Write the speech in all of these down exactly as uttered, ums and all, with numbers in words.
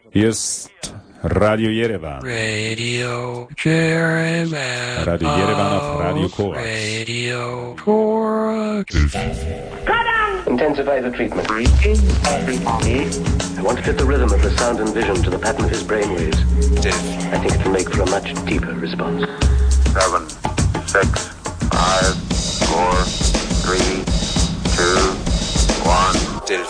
Hier ist Radio Yerevan. Radio Yerevan. Radio Yerevan auf Radio Korax. Radio Korax. Intensify the treatment. I want to fit the rhythm of the sound and vision to the pattern of his brainwaves. I think it will make for a much deeper response. Seven, six, five, four, three, two, one, zero.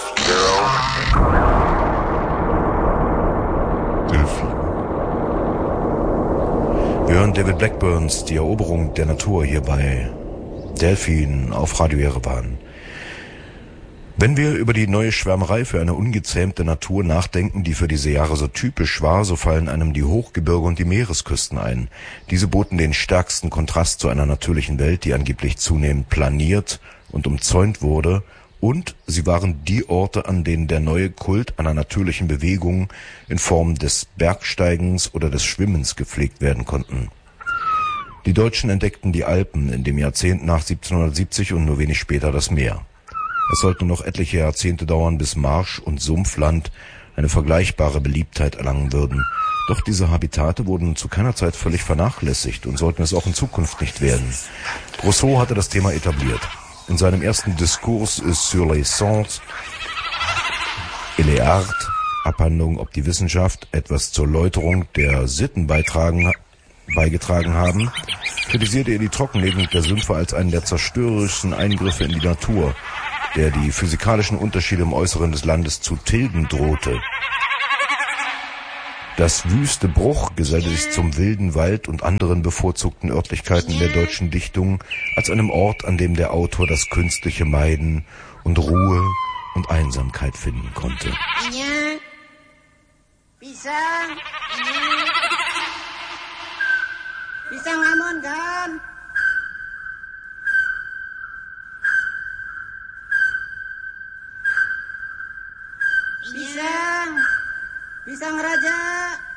Wir hören David Blackburns Die Eroberung der Natur hier bei Delphin auf Radio Yerevan. Wenn wir über die neue Schwärmerei für eine ungezähmte Natur nachdenken, die für diese Jahre so typisch war, so fallen einem die Hochgebirge und die Meeresküsten ein. Diese boten den stärksten Kontrast zu einer natürlichen Welt, die angeblich zunehmend planiert und umzäunt wurde, und sie waren die Orte, an denen der neue Kult einer natürlichen Bewegung in Form des Bergsteigens oder des Schwimmens gepflegt werden konnten. Die Deutschen entdeckten die Alpen in dem Jahrzehnt nach siebzehnhundertsiebzig und nur wenig später das Meer. Es sollte noch etliche Jahrzehnte dauern, bis Marsch und Sumpfland eine vergleichbare Beliebtheit erlangen würden. Doch diese Habitate wurden zu keiner Zeit völlig vernachlässigt und sollten es auch in Zukunft nicht werden. Rousseau hatte das Thema etabliert. In seinem ersten Discours sur les sciences et les arts, Abhandlung, ob die Wissenschaft etwas zur Läuterung der Sitten beitragen, beigetragen haben, kritisierte er die Trockenlegung der Sümpfe als einen der zerstörerischsten Eingriffe in die Natur, der die physikalischen Unterschiede im Äußeren des Landes zu tilgen drohte. Das wüste Bruch gesellte sich zum wilden Wald und anderen bevorzugten Örtlichkeiten in der deutschen Dichtung als einem Ort, an dem der Autor das Künstliche meiden und Ruhe und Einsamkeit finden konnte. Pisang, pisang ngamon kan? Pisang, pisang raja.